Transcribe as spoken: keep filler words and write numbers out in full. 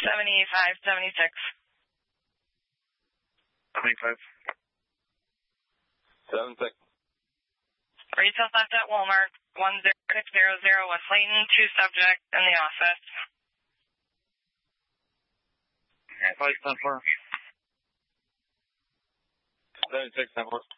seventy-five seventy-six. seventy-five. Seven six. Retail theft at Walmart, one zero six zero zero West Layton, two subjects in the office. Yeah, probably ten four. seven six ten four.